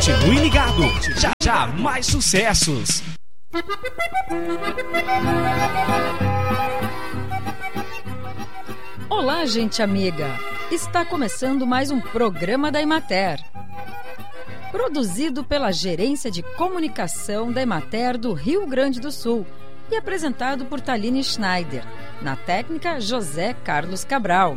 Continue ligado. Já já mais sucessos. Olá, gente amiga. Está começando mais um programa da Emater. Produzido pela Gerência de Comunicação da Emater do Rio Grande do Sul e apresentado por Thaline Schneider. Na técnica, José Carlos Cabral.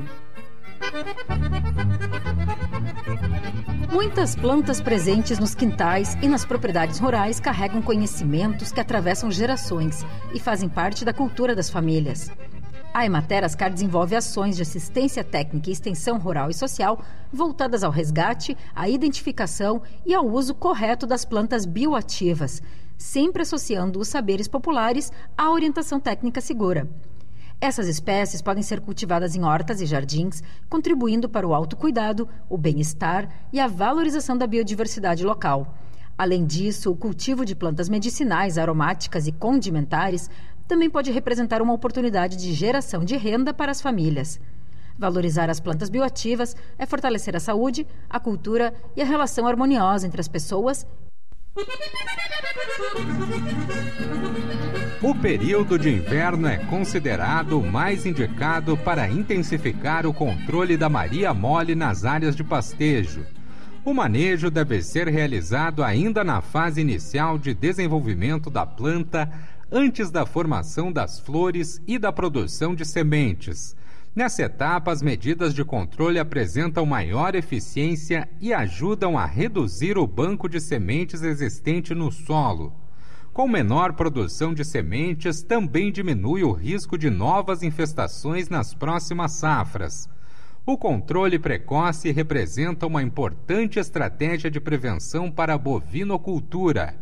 Muitas plantas presentes nos quintais e nas propriedades rurais carregam conhecimentos que atravessam gerações e fazem parte da cultura das famílias. A Emater Ascar desenvolve ações de assistência técnica e extensão rural e social voltadas ao resgate, à identificação e ao uso correto das plantas bioativas, sempre associando os saberes populares à orientação técnica segura. Essas espécies podem ser cultivadas em hortas e jardins, contribuindo para o autocuidado, o bem-estar e a valorização da biodiversidade local. Além disso, o cultivo de plantas medicinais, aromáticas e condimentares também pode representar uma oportunidade de geração de renda para as famílias. Valorizar as plantas bioativas é fortalecer a saúde, a cultura e a relação harmoniosa entre as pessoas. O período de inverno é considerado o mais indicado para intensificar o controle da maria mole nas áreas de pastejo. O manejo deve ser realizado ainda na fase inicial de desenvolvimento da planta, antes da formação das flores e da produção de sementes. Nessa etapa, as medidas de controle apresentam maior eficiência e ajudam a reduzir o banco de sementes existente no solo. Com menor produção de sementes, também diminui o risco de novas infestações nas próximas safras. O controle precoce representa uma importante estratégia de prevenção para a bovinocultura.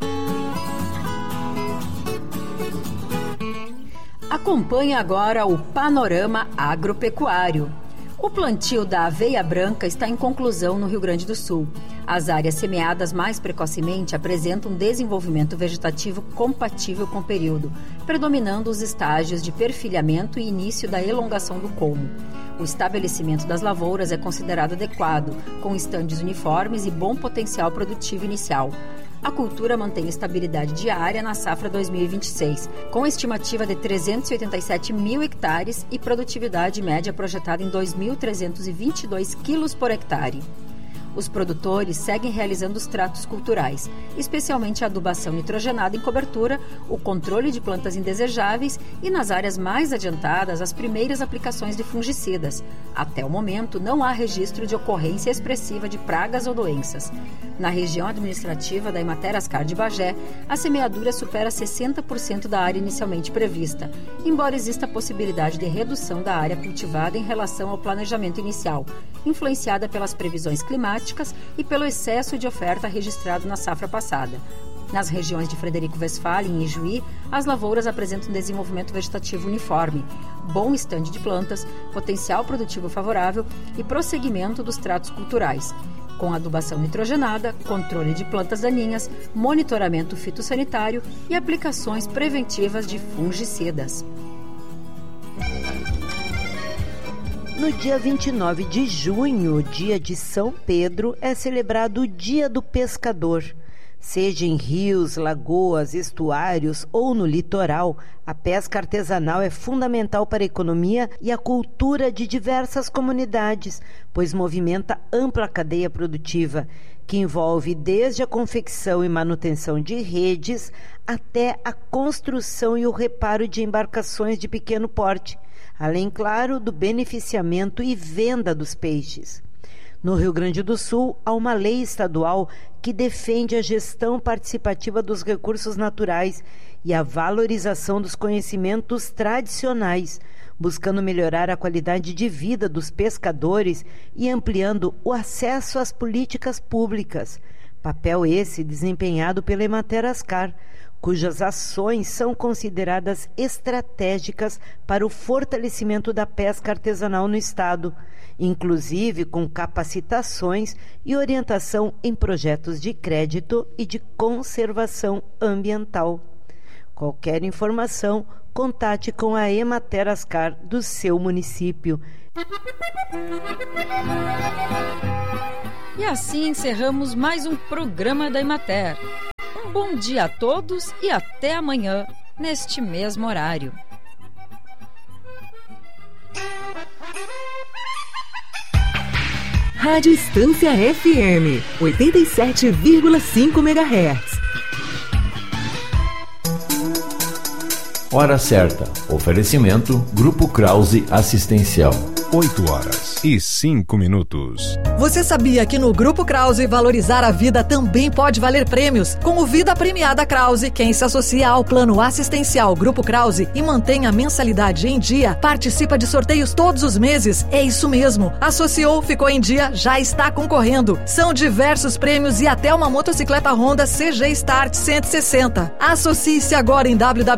Acompanhe agora o panorama agropecuário. O plantio da aveia branca está em conclusão no Rio Grande do Sul. As áreas semeadas mais precocemente apresentam desenvolvimento vegetativo compatível com o período, predominando os estágios de perfilhamento e início da elongação do colmo. O estabelecimento das lavouras é considerado adequado, com estandes uniformes e bom potencial produtivo inicial. A cultura mantém estabilidade diária na safra 2026, com estimativa de 387 mil hectares e produtividade média projetada em 2.322 quilos por hectare. Os produtores seguem realizando os tratos culturais, especialmente a adubação nitrogenada em cobertura, o controle de plantas indesejáveis e, nas áreas mais adiantadas, as primeiras aplicações de fungicidas. Até o momento, não há registro de ocorrência expressiva de pragas ou doenças. Na região administrativa da Emater Ascar de Bagé, a semeadura supera 60% da área inicialmente prevista, embora exista a possibilidade de redução da área cultivada em relação ao planejamento inicial, influenciada pelas previsões climáticas e pelo excesso de oferta registrado na safra passada. Nas regiões de Frederico Westphalen e Ijuí, as lavouras apresentam desenvolvimento vegetativo uniforme, bom estande de plantas, potencial produtivo favorável e prosseguimento dos tratos culturais, com adubação nitrogenada, controle de plantas daninhas, monitoramento fitossanitário e aplicações preventivas de fungicidas. No dia 29 de junho, dia de São Pedro, é celebrado o Dia do Pescador. Seja em rios, lagoas, estuários ou no litoral, a pesca artesanal é fundamental para a economia e a cultura de diversas comunidades, pois movimenta ampla cadeia produtiva, que envolve desde a confecção e manutenção de redes até a construção e o reparo de embarcações de pequeno porte, além, claro, do beneficiamento e venda dos peixes. No Rio Grande do Sul, há uma lei estadual que defende a gestão participativa dos recursos naturais e a valorização dos conhecimentos tradicionais, buscando melhorar a qualidade de vida dos pescadores e ampliando o acesso às políticas públicas. Papel esse desempenhado pela Emater Ascar, cujas ações são consideradas estratégicas para o fortalecimento da pesca artesanal no Estado, inclusive com capacitações e orientação em projetos de crédito e de conservação ambiental. Qualquer informação, contate com a Emater Ascar do seu município. E assim encerramos mais um programa da Emater. Um bom dia a todos e até amanhã, neste mesmo horário. Rádio Estância FM, 87,5 MHz. Hora certa. Oferecimento Grupo Krause Assistencial. 8h05. Você sabia que no Grupo Krause valorizar a vida também pode valer prêmios? Com o Vida Premiada Krause, quem se associa ao plano assistencial Grupo Krause e mantém a mensalidade em dia, participa de sorteios todos os meses. É isso mesmo. Associou, ficou em dia, já está concorrendo. São diversos prêmios e até uma motocicleta Honda CG Start 160. Associe-se agora em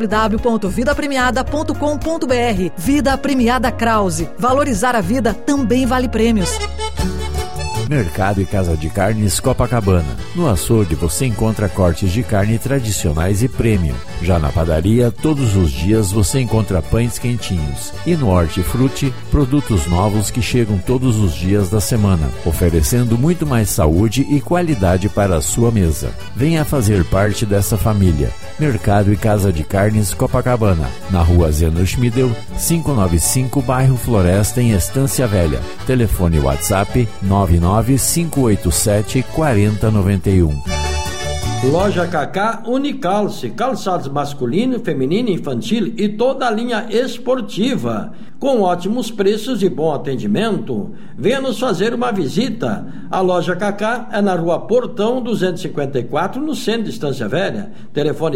www.vidapremiada.com.br. Vida Premiada Krause. Valorizar a vida também vale prêmios. Mercado e Casa de Carnes Copacabana. No açougue você encontra cortes de carne tradicionais e premium. Já na padaria, todos os dias você encontra pães quentinhos. E no Hortifruti, produtos novos que chegam todos os dias da semana, oferecendo muito mais saúde e qualidade para a sua mesa. Venha fazer parte dessa família. Mercado e Casa de Carnes Copacabana, na rua Zeno Schmidel, 595, bairro Floresta, em Estância Velha. Telefone WhatsApp 995874091. Loja Cacá Unicalce, calçados masculino, feminino, infantil e toda a linha esportiva, com ótimos preços e bom atendimento. Venha nos fazer uma visita. A Loja Cacá é na Rua Portão 254, no centro de Estância Velha. Telefone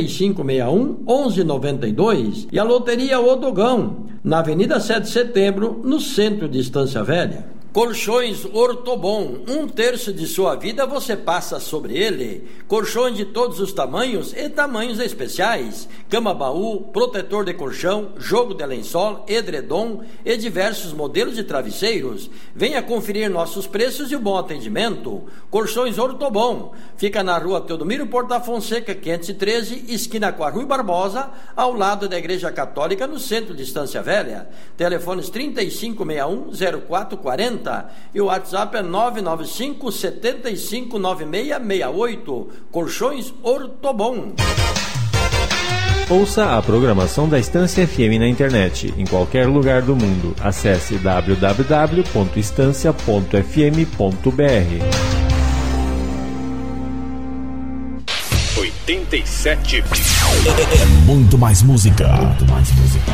3561-1192. E a Loteria Odogão, na Avenida 7 de Setembro, no centro de Estância Velha. Colchões Ortobon, 1/3 de sua vida você passa sobre ele. Colchões de todos os tamanhos e tamanhos especiais. Cama baú, protetor de colchão, jogo de lençol, edredom e diversos modelos de travesseiros. Venha conferir nossos preços e o bom atendimento. Colchões Ortobon, fica na Rua Teodomiro Porta Fonseca, 513, esquina com a Rui Barbosa, ao lado da Igreja Católica, no centro de Estância Velha. Telefones 3561-0440 e o WhatsApp é 995-759668. Colchões Ortobon. Ouça a programação da Estância FM na internet, em qualquer lugar do mundo. Acesse www.estancia.fm.br. 87. É muito mais música.